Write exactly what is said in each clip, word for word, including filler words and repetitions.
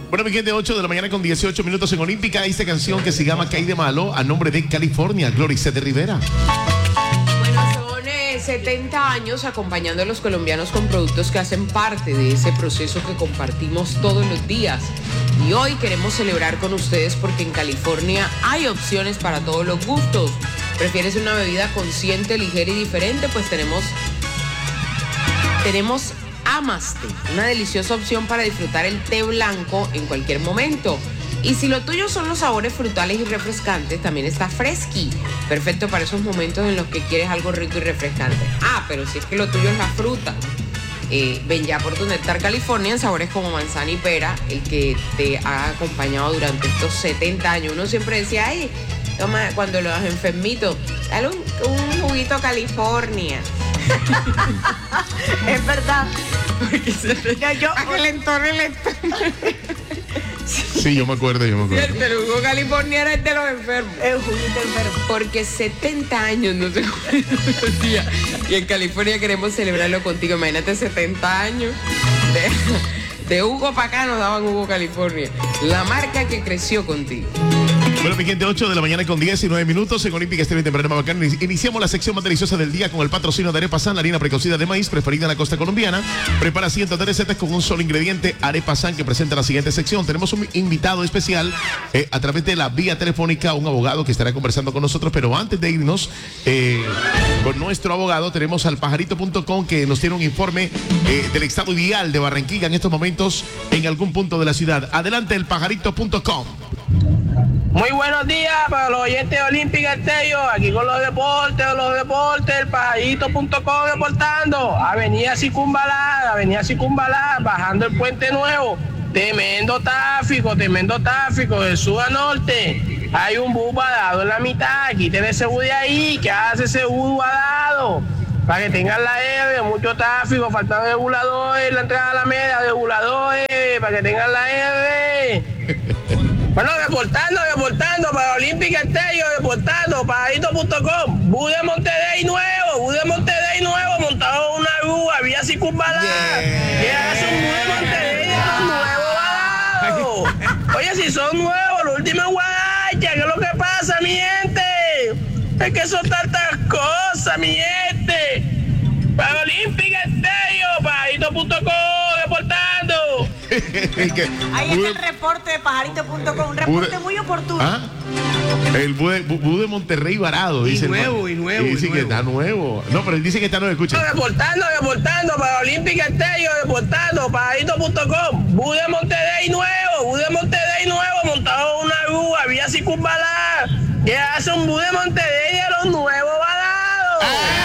Bueno, mi gente, ocho de la mañana con dieciocho minutos en Olímpica. Esta canción que se llama ¿Qué hay de malo? A nombre de California, Glorice de Rivera. Bueno, son eh, setenta años acompañando a los colombianos con productos que hacen parte de ese proceso que compartimos todos los días. Y hoy queremos celebrar con ustedes porque en California hay opciones para todos los gustos. ¿Prefieres una bebida consciente, ligera y diferente? Pues tenemos... Tenemos Amaste, una deliciosa opción para disfrutar el té blanco en cualquier momento. Y si lo tuyo son los sabores frutales y refrescantes, también está Fresky, perfecto para esos momentos en los que quieres algo rico y refrescante. Ah, pero si es que lo tuyo es la fruta, eh, ven ya por tu Néctar California en sabores como manzana y pera, el que te ha acompañado durante estos setenta años. Uno siempre decía, ay, toma, cuando los enfermitos, dale un, un juguito California. Es verdad. Porque se yo, yo, aquel entorno, el entorno. Sí, yo me acuerdo, yo me acuerdo. Sí, el jugo California era el de los enfermos. El juguito enfermo. Porque setenta años no se come todos los días. Y en California queremos celebrarlo contigo. Imagínate setenta años de, de Hugo para acá nos daban Hugo California. La marca que creció contigo. Bueno, mi gente, ocho de la mañana con diecinueve minutos en Olímpica Estéreo y Temprano Mabacán. Iniciamos la sección más deliciosa del día con el patrocinio de Arepa San, la harina precocida de maíz preferida en la costa colombiana. Prepara cientos de recetas con un solo ingrediente. Arepa San, que presenta la siguiente sección. Tenemos un invitado especial eh, a través de la vía telefónica, un abogado que estará conversando con nosotros. Pero antes de irnos eh, con nuestro abogado, tenemos al pajarito punto com, que nos tiene un informe eh, del estado vial de Barranquilla en estos momentos en algún punto de la ciudad. Adelante, el pajarito punto com. Muy buenos días para los oyentes de Olímpica Estéreo, aquí con los deportes, los deportes, el pajarito punto com reportando. Avenida Circunvalar, Avenida Circunvalar, bajando el Puente Nuevo. Tremendo tráfico, tremendo tráfico de sur a norte. Hay un bus varado en la mitad, quiten ese bus de ahí, que hace ese bus varado. Para que tengan la R, mucho tráfico, faltan reguladores, la entrada a la media, reguladores, para que tengan la R. Bueno, reportando, reportando para Olímpica Estéreo, reportando, pajarito punto com, bus de Monterrey nuevo, bus de Monterrey nuevo, montado en una grúa, vía Circunvalar. Yeah. Que hace un bus de Monterrey de los nuevos varados. Oye, si son nuevos, los últimos guaracha, ¿qué es lo que pasa, mi gente? Es que son tantas cosas, mi gente. Para Olímpica Estéreo, pajarito punto com, reportando. Ahí está el reporte de pajarito punto com, un reporte Bude, muy oportuno. ¿Ah? El bus de, bu de Monterrey varado, y dice nuevo, el y nuevo, y dice y que nuevo. está nuevo. No, pero él dice que está nuevo, escucha. Reportando, reportando para Olímpica Estéreo, reportando, pajarito punto com, bus de Monterrey nuevo, bus de Monterrey nuevo, montado en una grúa, vía Circunvalar. Que hace un bus de Monterrey de los nuevos varados.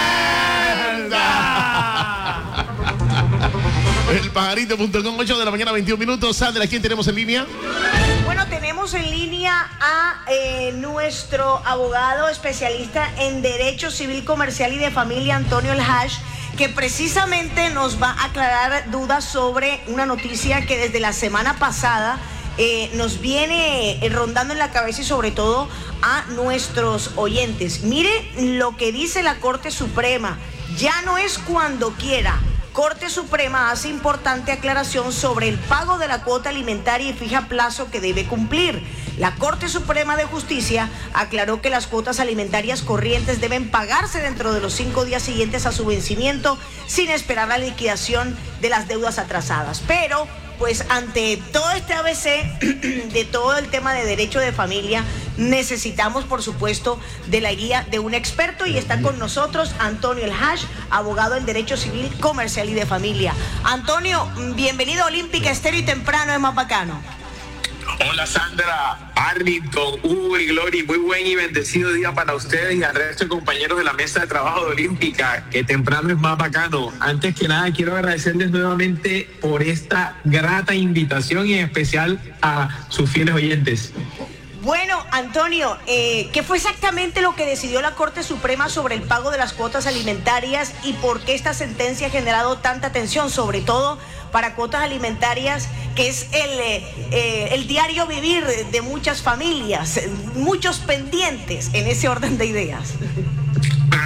El pajarito punto com, ocho de la mañana, veintiún minutos. Sandra, ¿a quién tenemos en línea? Bueno, tenemos en línea a eh, nuestro abogado especialista en Derecho Civil, Comercial y de Familia, Antonio El Hash, que precisamente nos va a aclarar dudas sobre una noticia que desde la semana pasada eh, nos viene eh, rondando en la cabeza y sobre todo a nuestros oyentes. Mire lo que dice la Corte Suprema, ya no es cuando quiera. Corte Suprema hace importante aclaración sobre el pago de la cuota alimentaria y fija plazo que debe cumplir. La Corte Suprema de Justicia aclaró que las cuotas alimentarias corrientes deben pagarse dentro de los cinco días siguientes a su vencimiento sin esperar la liquidación de las deudas atrasadas. Pero, pues ante todo este A B C de todo el tema de derecho de familia, necesitamos, por supuesto, de la guía de un experto y está con nosotros Antonio El Hash, abogado en Derecho Civil, Comercial y de Familia. Antonio, bienvenido a Olímpica Estéreo y Temprano es más bacano. Hola Sandra, Arlington, Hugo y Glory, muy buen y bendecido día para ustedes y al resto de compañeros de la mesa de trabajo de Olímpica, que temprano es más bacano. Antes que nada quiero agradecerles nuevamente por esta grata invitación y en especial a sus fieles oyentes. Bueno, Antonio, eh, ¿qué fue exactamente lo que decidió la Corte Suprema sobre el pago de las cuotas alimentarias y por qué esta sentencia ha generado tanta atención, sobre todo para cuotas alimentarias, que es el, eh, el diario vivir de muchas familias, muchos pendientes en ese orden de ideas?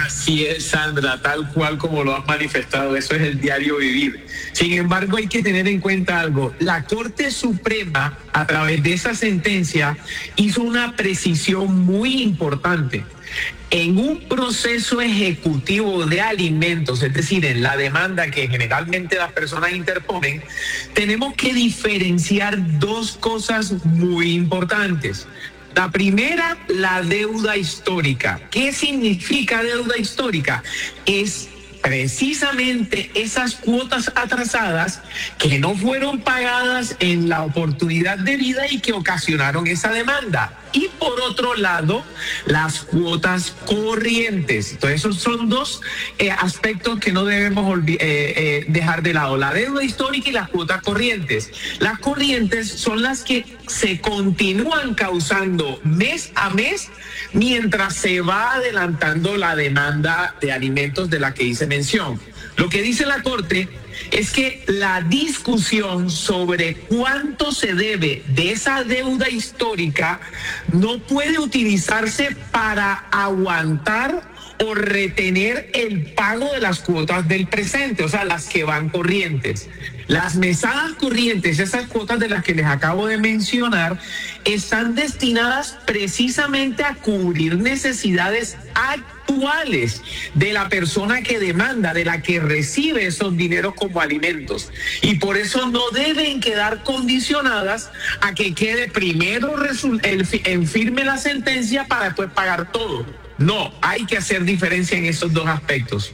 Así es, Sandra, tal cual como lo has manifestado, eso es el diario vivir. Sin embargo, hay que tener en cuenta algo. La Corte Suprema, a través de esa sentencia, hizo una precisión muy importante. En un proceso ejecutivo de alimentos, es decir, en la demanda que generalmente las personas interponen, tenemos que diferenciar dos cosas muy importantes. La primera, la deuda histórica. ¿Qué significa deuda histórica? Es precisamente esas cuotas atrasadas que no fueron pagadas en la oportunidad de vida y que ocasionaron esa demanda. Y por otro lado, las cuotas corrientes. Entonces, esos son dos eh, aspectos que no debemos eh, eh, dejar de lado: la deuda histórica y las cuotas corrientes. Las corrientes son las que se continúan causando mes a mes mientras se va adelantando la demanda de alimentos de la que hice mención. Lo que dice la Corte es que la discusión sobre cuánto se debe de esa deuda histórica no puede utilizarse para aguantar o retener el pago de las cuotas del presente, o sea, las que van corrientes. Las mesadas corrientes, esas cuotas de las que les acabo de mencionar, están destinadas precisamente a cubrir necesidades actuales de la persona que demanda, de la que recibe esos dineros como alimentos. Y por eso no deben quedar condicionadas a que quede primero en firme la sentencia para después pagar todo. No, hay que hacer diferencia en esos dos aspectos.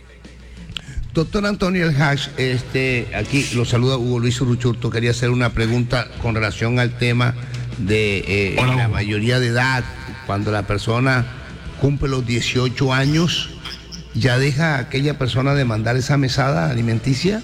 Doctor Antonio El Hash, este, aquí lo saluda Hugo Luis Uruchurto. Quería hacer una pregunta con relación al tema de eh, la mayoría de edad. Cuando la persona cumple los dieciocho años, ¿ya deja a aquella persona de mandar esa mesada alimenticia?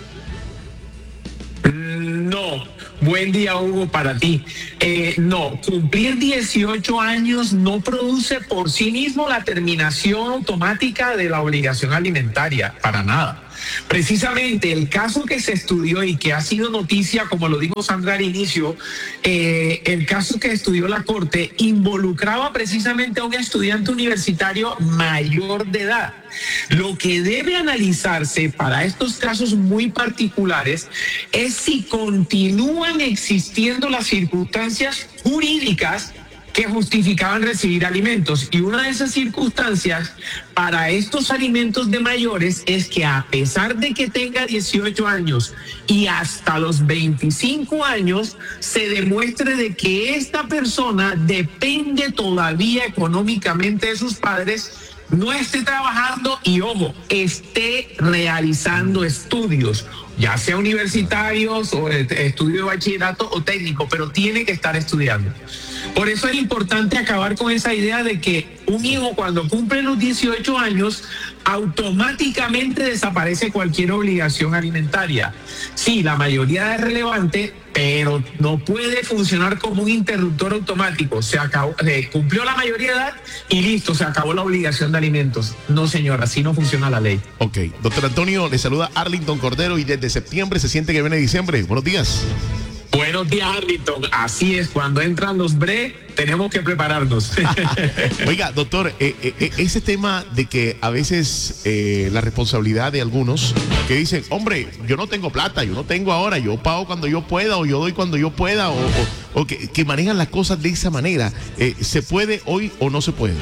No. Buen día, Hugo, para ti. Eh, no, cumplir dieciocho años no produce por sí mismo la terminación automática de la obligación alimentaria, para nada. Precisamente el caso que se estudió y que ha sido noticia, como lo dijo Sandra al inicio, eh, el caso que estudió la Corte involucraba precisamente a un estudiante universitario mayor de edad. Lo que debe analizarse para estos casos muy particulares es si continúan existiendo las circunstancias jurídicas que justificaban recibir alimentos. Y una de esas circunstancias para estos alimentos de mayores es que, a pesar de que tenga dieciocho años y hasta los veinticinco años, se demuestre de que esta persona depende todavía económicamente de sus padres, no esté trabajando y, ojo, esté realizando estudios, ya sea universitarios o estudio de bachillerato o técnico, pero tiene que estar estudiando. Por eso es importante acabar con esa idea de que un hijo, cuando cumple los dieciocho años, automáticamente desaparece cualquier obligación alimentaria. Sí, la mayoría es relevante, pero no puede funcionar como un interruptor automático. Se acabó, eh, cumplió la mayoría de edad y listo, se acabó la obligación de alimentos. No, señor, así no funciona la ley. Ok, doctor Antonio, le saluda Arlington Cordero y desde septiembre se siente que viene diciembre. Buenos días. Buenos días, Arlington. Así es, cuando entran los bre, tenemos que prepararnos. Oiga, doctor, eh, eh, ese tema de que a veces eh, la responsabilidad de algunos que dicen, hombre, yo no tengo plata, yo no tengo ahora, yo pago cuando yo pueda o yo doy cuando yo pueda, o, o, o que, que manejan las cosas de esa manera, eh, ¿se puede hoy o no se puede?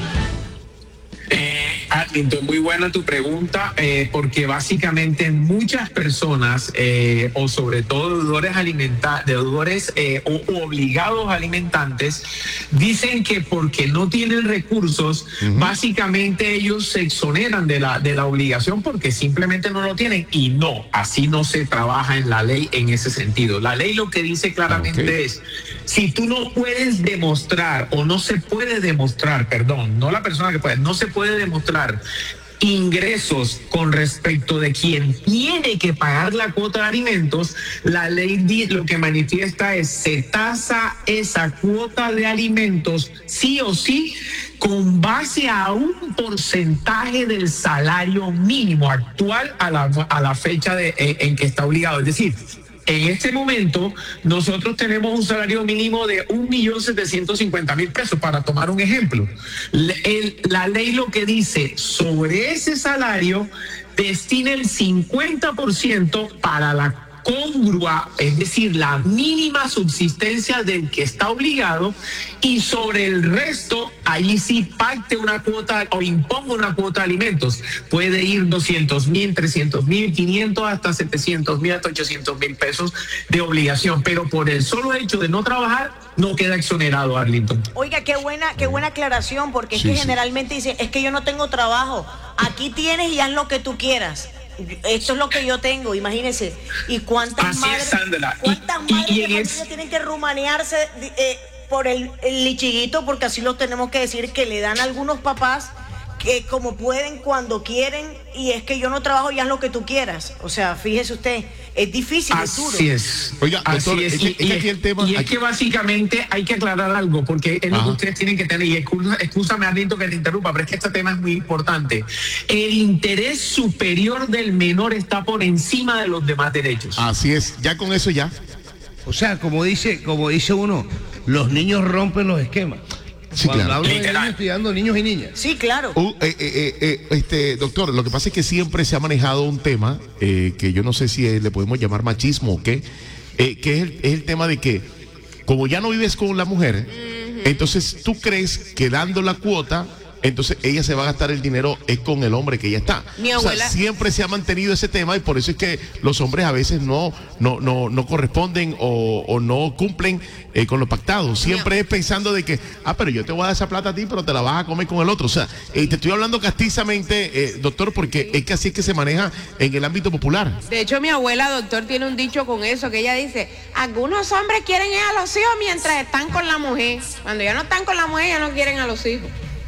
Eh, Arlington, muy buena tu pregunta, eh, porque básicamente muchas personas, eh, o sobre todo deudores alimentarios, deudores eh, o, o obligados alimentantes, dicen que porque no tienen recursos, uh-huh. básicamente ellos se exoneran de la, de la obligación porque simplemente no lo tienen. Y no, así no se trabaja en la ley en ese sentido. La ley lo que dice claramente okay. es, si tú no puedes demostrar, o no se puede demostrar, perdón, no la persona que puede, no se puede demostrar ingresos con respecto de quien tiene que pagar la cuota de alimentos, la ley lo que manifiesta es se tasa esa cuota de alimentos sí o sí con base a un porcentaje del salario mínimo actual a la, a la fecha de, en, en que está obligado. Es decir, En este momento, nosotros tenemos un salario mínimo de un millón setecientos cincuenta mil pesos, para tomar un ejemplo. La, el, la ley lo que dice, sobre ese salario, destina el cincuenta por ciento para la congrua, es decir, la mínima subsistencia del que está obligado, y sobre el resto, allí sí pacte una cuota o imponga una cuota de alimentos. Puede ir doscientos mil, trescientos mil, quinientos, hasta setecientos mil, hasta ochocientos mil pesos de obligación, pero por el solo hecho de no trabajar, no queda exonerado, Arlington. Oiga, qué buena, qué buena aclaración, porque es Sí, que sí. generalmente dicen, es que yo no tengo trabajo, aquí tienes y haz lo que tú quieras. Esto es lo que yo tengo, imagínense. ¿Y cuántas Así madres, es, Sandra. cuántas Y- y- madres y de en familia es- tienen que rumanearse eh, por el, el lichiguito, porque así lo tenemos que decir, que le dan algunos papás que como pueden, cuando quieren, y es que yo no trabajo y haz lo que tú quieras? O sea, fíjese usted, es difícil, es duro. Así es. Oiga, Así doctor, es. es que- Y, es que aquí y- el tema- y es aquí- que básicamente hay que aclarar algo, porque es lo Ajá. que ustedes tienen que tener, y excusa- excúsame, Arlito, que te interrumpa, pero es que este tema es muy importante. El interés superior del menor está por encima de los demás derechos. Así es, ya con eso ya. O sea, como dice, como dice uno, los niños rompen los esquemas. Sí, Cuando claro. hablo de Literal. niños, estoy hablando de niños y niñas. Sí, claro. Uh, eh, eh, eh, eh, este, doctor, lo que pasa es que siempre se ha manejado un tema eh, que yo no sé si eh, le podemos llamar machismo o qué, eh, que es el, es el tema de que como ya no vives con la mujer, entonces tú crees que dando la cuota, entonces ella se va a gastar el dinero es con el hombre que ella está. Mi O sea, abuela- siempre se ha mantenido ese tema y por eso es que los hombres a veces no, no, no, no corresponden o, o no cumplen eh, con lo pactado. Siempre es pensando de que, ah, pero yo te voy a dar esa plata a ti, pero te la vas a comer con el otro. O sea, eh, te estoy hablando castizamente, eh, doctor, porque es que así es que se maneja en el ámbito popular. De hecho, mi abuela, doctor, tiene un dicho con eso, que ella dice, algunos hombres quieren ir a los hijos mientras están con la mujer. Cuando ya no están con la mujer, ya no quieren a los hijos.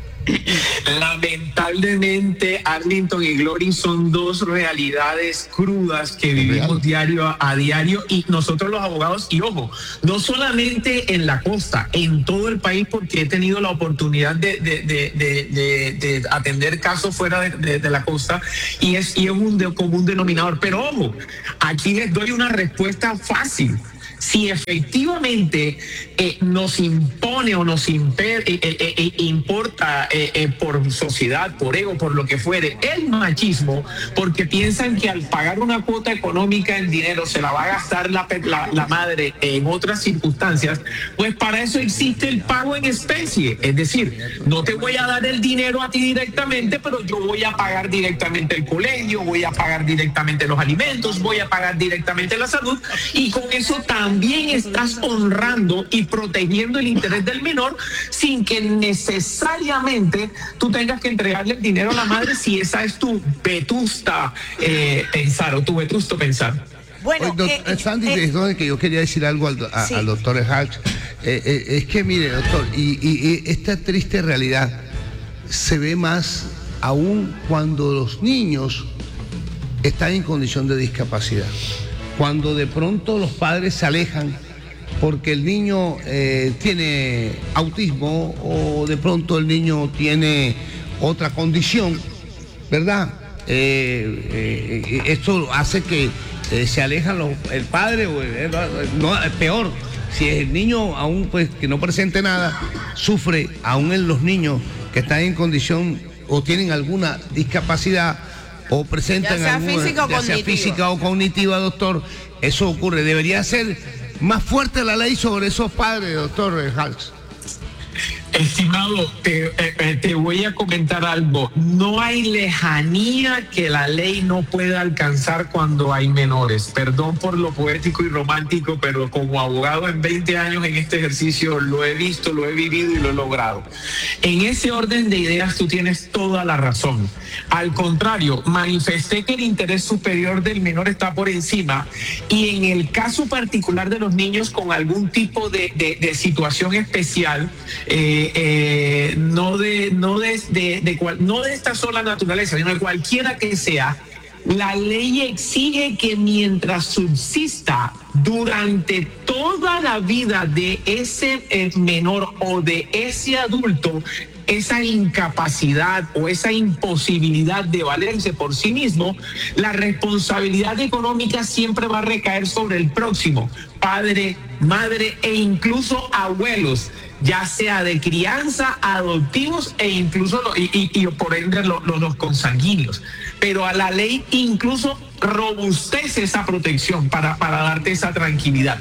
Lamentablemente, Arlington y Glory son dos realidades crudas que vivimos Real. diario a, a diario, y nosotros los abogados, y ojo, no solamente en la costa, en todo el país, porque he tenido la oportunidad de, de, de, de, de, de atender casos fuera de, de, de la costa, y es, y es un de, común denominador. Pero ojo, aquí les doy una respuesta fácil. Si efectivamente eh, nos impone o nos imper, eh, eh, eh, importa eh, eh, por sociedad, por ego, por lo que fuere, el machismo, porque piensan que al pagar una cuota económica en dinero se la va a gastar la, la, la madre en otras circunstancias, pues para eso existe el pago en especie. Es decir, no te voy a dar el dinero a ti directamente, pero yo voy a pagar directamente el colegio, voy a pagar directamente los alimentos, voy a pagar directamente la salud, y con eso también estás honrando y protegiendo el interés del menor sin que necesariamente tú tengas que entregarle el dinero a la madre, si esa es tu vetusta eh, pensar o tu vetusto pensar. Bueno, Oye, doc- eh, eh, Sandy, eh, es donde que yo quería decir algo al, do- a- Sí. al doctor Hatch. Eh, eh, es que, mire, doctor, y, y- y esta triste realidad se ve más aún cuando los niños están en condición de discapacidad. Cuando de pronto los padres se alejan porque el niño eh, tiene autismo o de pronto el niño tiene otra condición, ¿verdad? Eh, eh, eh, esto hace que eh, se alejan los, el padre o el, no, es peor. Si el niño aún pues que no presente nada, sufre aún en los niños que están en condición o tienen alguna discapacidad o presentan Ya sea alguna, física o ya sea cognitiva. física o cognitiva, doctor. Eso ocurre. Debería ser más fuerte la ley sobre esos padres, doctor Hals. Estimado, te, eh, te voy a comentar algo. No hay lejanía que la ley no pueda alcanzar cuando hay menores. Perdón por lo poético y romántico, pero como abogado en veinte años en este ejercicio lo he visto, lo he vivido y lo he logrado. En ese orden de ideas tú tienes toda la razón. Al contrario, manifesté que el interés superior del menor está por encima, y en el caso particular de los niños con algún tipo de, de, de situación especial, eh, Eh, no de no de, de, de cual, no de esta sola naturaleza, sino de cualquiera que sea, la ley exige que mientras subsista durante toda la vida de ese eh, menor o de ese adulto esa incapacidad o esa imposibilidad de valerse por sí mismo, la responsabilidad económica siempre va a recaer sobre el próximo, padre, madre e incluso abuelos, ya sea de crianza, adoptivos e incluso lo, y, y, y por ende lo, lo, los consanguíneos. Pero a la ley incluso robustece esa protección para, para darte esa tranquilidad.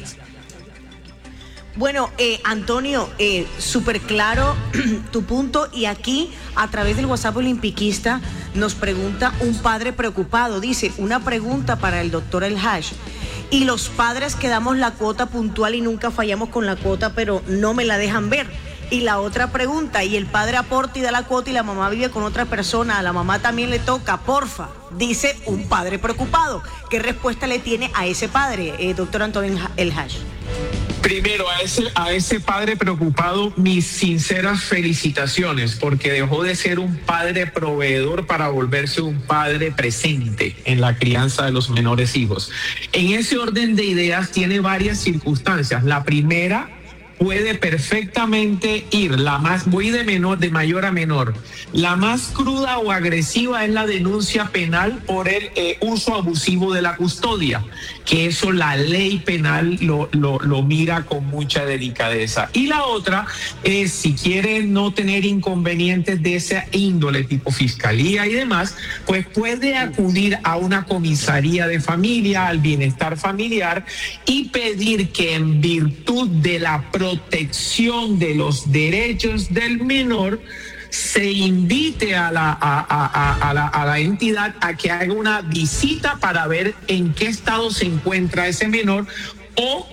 Bueno, eh, Antonio, eh, súper claro tu punto, y aquí a través del WhatsApp Olimpiquista nos pregunta un padre preocupado, dice, una pregunta para el doctor El Hash: y los padres que damos la cuota puntual y nunca fallamos con la cuota, pero no me la dejan ver. Y la otra pregunta, y el padre aporta y da la cuota y la mamá vive con otra persona, a la mamá también le toca, porfa, dice un padre preocupado. ¿Qué respuesta le tiene a ese padre, eh, doctor Antonio El Hash? Primero, a ese, a ese padre preocupado, mis sinceras felicitaciones, porque dejó de ser un padre proveedor para volverse un padre presente en la crianza de los menores hijos. En ese orden de ideas tiene varias circunstancias. La primera, puede perfectamente ir, la más, voy de menor, de mayor a menor. La más cruda o agresiva es la denuncia penal por el eh, uso abusivo de la custodia, que eso la ley penal lo, lo, lo mira con mucha delicadeza. Y la otra es, si quiere no tener inconvenientes de esa índole, tipo fiscalía y demás, pues puede acudir a una comisaría de familia, al bienestar familiar, y pedir que en virtud de la protección de los derechos del menor, se invite a la, a, a, a, la, a la entidad a que haga una visita para ver en qué estado se encuentra ese menor, o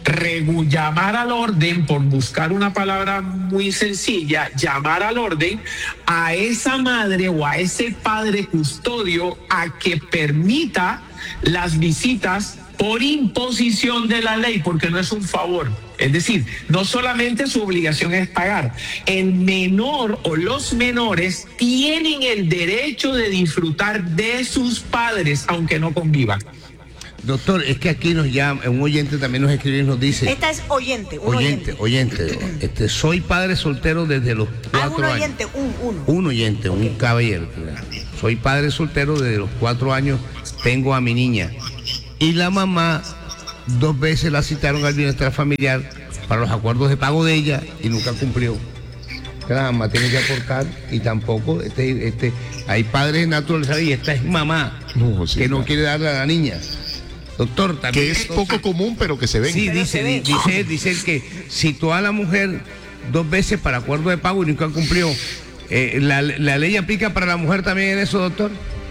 llamar al orden, por buscar una palabra muy sencilla, llamar al orden a esa madre o a ese padre custodio a que permita las visitas por imposición de la ley, porque no es un favor. Es decir, no solamente su obligación es pagar, el menor o los menores tienen el derecho de disfrutar de sus padres, aunque no convivan. Doctor, es que aquí nos llama, un oyente también nos escribe y nos dice... Esta es oyente, un oyente. Oyente, oyente. Este, soy padre soltero desde los cuatro años. Ah, un oyente, años. un, uno. Un oyente, okay. Un caballero. Soy padre soltero desde los cuatro años, tengo a mi niña. Y la mamá dos veces la citaron al bienestar familiar para los acuerdos de pago de ella y nunca cumplió. La mamá tiene que aportar y tampoco, este, este, hay padres naturalizados y esta es mamá no, sí, que no claro. quiere darle a la niña. Doctor, también. Que es entonces, poco común, pero que se ven. Sí, dice, ve. dice, dice que citó a la mujer dos veces para acuerdo de pago y nunca cumplió. Eh, la, ¿La ley aplica para la mujer también en eso, doctor?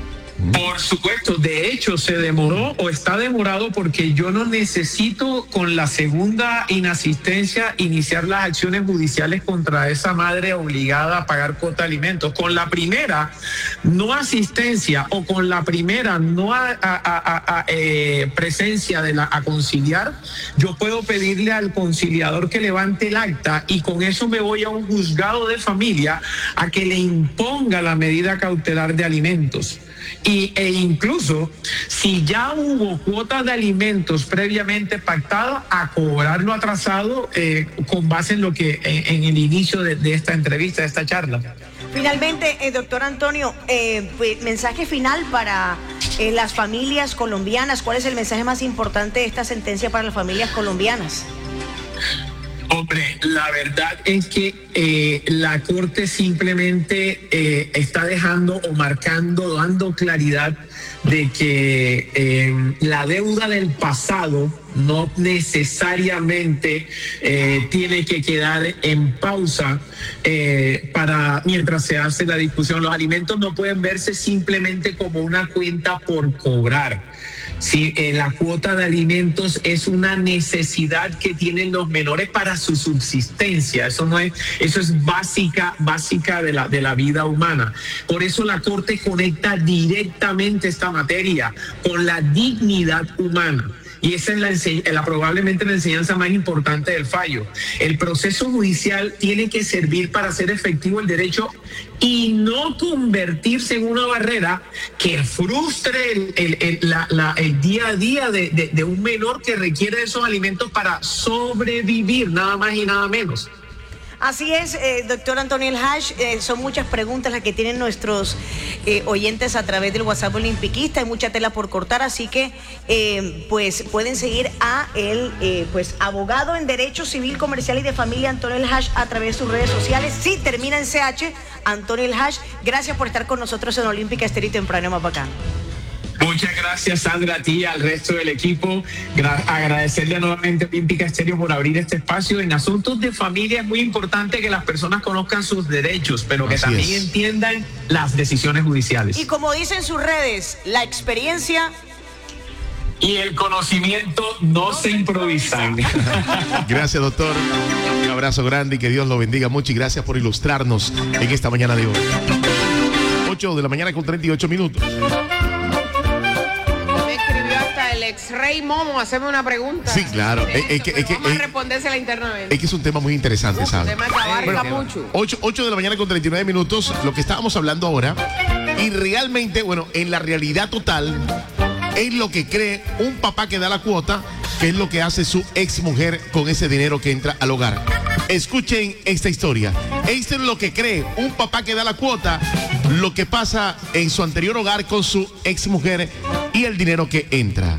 Por supuesto, de hecho se demoró o está demorado porque yo no necesito con la segunda inasistencia iniciar las acciones judiciales contra esa madre obligada a pagar cuota de alimentos. Con la primera no asistencia o con la primera no a, a, a, a, eh, presencia de la a conciliar, yo puedo pedirle al conciliador que levante el acta y con eso me voy a un juzgado de familia a que le imponga la medida cautelar de alimentos. Y, e incluso si ya hubo cuotas de alimentos previamente pactadas, a cobrarlo atrasado eh, con base en lo que en, en el inicio de, de esta entrevista, de esta charla. Finalmente, eh, doctor Antonio, eh, mensaje final para eh, las familias colombianas. ¿Cuál es el mensaje más importante de esta sentencia para las familias colombianas? Hombre, la verdad es que eh, la Corte simplemente eh, está dejando o marcando, dando claridad de que eh, la deuda del pasado no necesariamente eh, tiene que quedar en pausa eh, para mientras se hace la discusión. Los alimentos no pueden verse simplemente como una cuenta por cobrar. Sí, eh, la cuota de alimentos es una necesidad que tienen los menores para su subsistencia. Eso no es, eso es básica, básica de la, de la vida humana. Por eso la Corte conecta directamente esta materia con la dignidad humana. Y esa es la, la, probablemente la enseñanza más importante del fallo. El proceso judicial tiene que servir para hacer efectivo el derecho y no convertirse en una barrera que frustre el, el, el, la, la, el día a día de, de, de un menor que requiere esos alimentos para sobrevivir, nada más y nada menos. Así es, eh, doctor Antonio El Hash, eh, son muchas preguntas las que tienen nuestros eh, oyentes a través del WhatsApp Olimpiquista, hay mucha tela por cortar, así que eh, pues pueden seguir a el eh, pues abogado en Derecho Civil, Comercial y de Familia, Antonio El Hash, a través de sus redes sociales. Sí, termina en C H, Antonio El Hash. Gracias por estar con nosotros en Olímpica Estéreo y Temprano Mapacán. Muchas gracias, Sandra, a ti y al resto del equipo. Gra- agradecerle nuevamente a Olímpica Estéreo por abrir este espacio. En asuntos de familia es muy importante que las personas conozcan sus derechos, pero que Así también es. entiendan las decisiones judiciales. Y como dicen sus redes, la experiencia Y el conocimiento no se improvisan. Gracias, doctor. Un abrazo grande y que Dios lo bendiga mucho y gracias por ilustrarnos en esta mañana de hoy. ocho de la mañana con treinta y ocho minutos. Me escribió hasta el ex-rey Momo, hacerme una pregunta. Sí, claro. De Es- es esto, que- pero es que- vamos a es- respondérsela internamente. Es que es un tema muy interesante, Uf, un ¿sabes? tema que abarca mucho. ocho de la mañana con treinta y nueve minutos, lo que estábamos hablando ahora, y realmente, bueno, en la realidad total, es lo que cree un papá que da la cuota, que es lo que hace su ex mujer con ese dinero que entra al hogar. Escuchen esta historia. Esto es lo que cree un papá que da la cuota, lo que pasa en su anterior hogar con su ex mujer y el dinero que entra.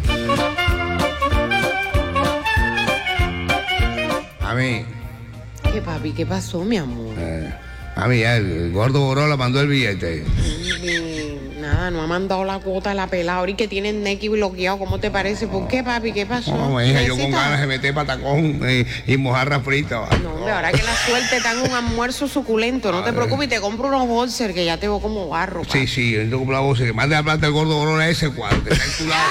A mí, ¿Qué, papi? ¿Qué pasó, mi amor? eh, a mí ya el, el gordo Borola mandó el billete. Mm, Nada, no ha mandado la cuota a la pelada. Ahora y que tienen Neki bloqueado, ¿cómo te parece? ¿Por qué, papi? ¿Qué pasó? No, hija, yo con ¿Necesitas? ganas de meter patacón eh, y mojarra frita. No, hombre, ahora que la suerte está en un almuerzo suculento, no te preocupes y te compro unos bolsers que ya te veo como barro. Sí, papi. sí, yo tengo una voz que mande la plata al gordo Borola ese cuadro, que está enculado.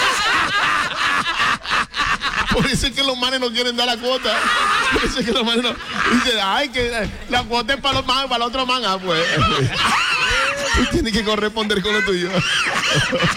Por eso es que los manes no quieren dar la cuota. Por eso es que los manes no. Dicen, ay, que la cuota es para los manes, para el otro man. Ah, pues. Tú tienes que corresponder con lo tuyo.